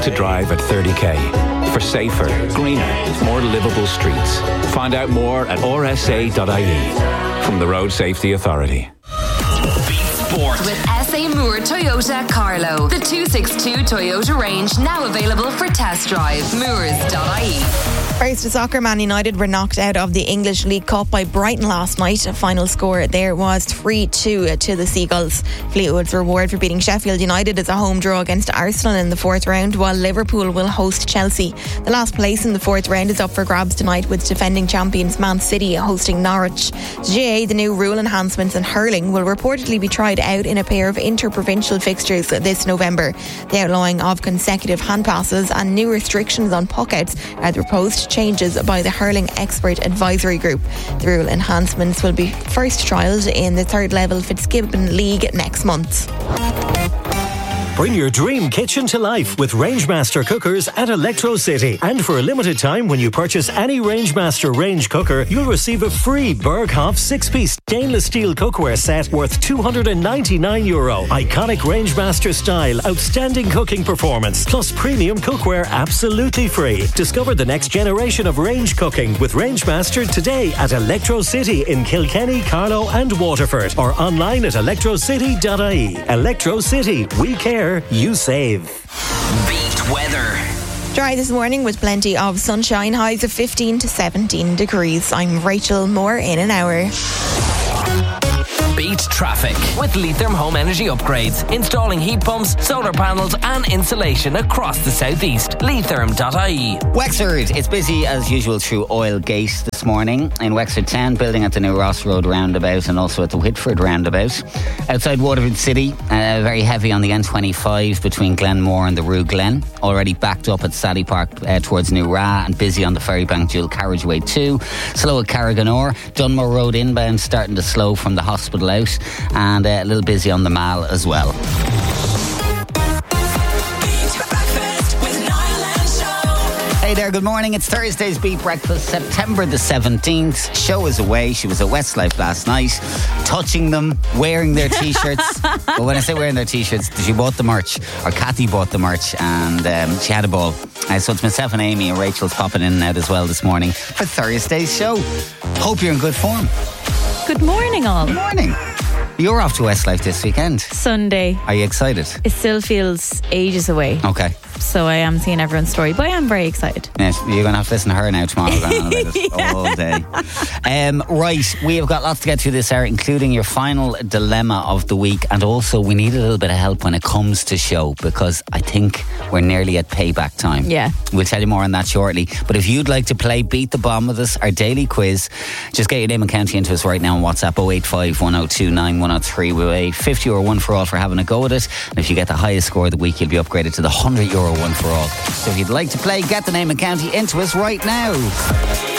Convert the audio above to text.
to drive at 30k for safer, greener, more livable streets. Find out more at rsa.ie from the Road Safety Authority. Sport. With SA Moore Toyota Carlo. The 262 Toyota range now available for test drive. Moors.ie. First to soccer, Man United were knocked out of the English League Cup by Brighton last night. A final score there was 3-2 to the Seagulls. Fleetwood's reward for beating Sheffield United is a home draw against Arsenal in the fourth round, while Liverpool will host Chelsea. The last place in the fourth round is up for grabs tonight, with defending champions Man City hosting Norwich. The GAA, the new rule enhancements in hurling, will reportedly be tried out in a pair of inter-provincial fixtures this November. The outlawing of consecutive hand passes and new restrictions on puckouts are the proposed changes by the Hurling Expert Advisory Group. The rule enhancements will be first trialled in the third level Fitzgibbon League next month. Bring your dream kitchen to life with Rangemaster cookers at Electro City. And for a limited time, when you purchase any Rangemaster range cooker, you'll receive a free Berghoff 6-piece stainless steel cookware set worth €299. Iconic Rangemaster style, outstanding cooking performance, plus premium cookware absolutely free. Discover the next generation of range cooking with Rangemaster today at Electro City in Kilkenny, Carlow and Waterford, or online at electrocity.ie. Electro City, we care, you save. Beat weather. Dry this morning with plenty of sunshine, highs of 15 to 17 degrees. I'm Rachel, more in an hour. Beat traffic with Leitrim Home Energy Upgrades. Installing heat pumps, solar panels and insulation across the southeast. Leitrim.ie. Wexford, it's busy as usual through Oil Gate this morning. In Wexford Town, building at the new Ross Road roundabout and also at the Whitford roundabout. Outside Waterford City, very heavy on the N25 between Glenmore and the Rue Glen. Already backed up at Sally Park towards New Ra, and busy on the Ferrybank dual carriageway too. Slow at Carriganore. Dunmore Road inbound starting to slow from the hospital out, and a little busy on the Mall as well. Hey there, good morning. It's Thursday's Beat Breakfast, September the 17th. Show is away. She was at Westlife last night, touching them, wearing their t-shirts. But when I say wearing their t-shirts, she bought the merch, or Kathy bought the merch, and she had a ball. So it's myself and Amy, and Rachel's popping in and out as well this morning for Thursday's show. Hope you're in good form. Good morning, all. Good morning. You're off to Westlife this weekend. Sunday. Are you excited? It still feels ages away. Okay. So I am seeing everyone's story, but I am very excited. Yes, you're going to have to listen to her now tomorrow going on about it all day. Right, we have got lots to get through this hour, including your final dilemma of the week, and also we need a little bit of help when it comes to show, because I think we're nearly at payback time. Yeah. We'll tell you more on that shortly. But if you'd like to play Beat the Bomb with us, our daily quiz, just get your name and county into us right now on WhatsApp 085 1029 103. We'll pay 50 euro one for all for having a go at it. And if you get the highest score of the week, you'll be upgraded to the €100 one for all. So if you'd like to play, get the name and county into us right now.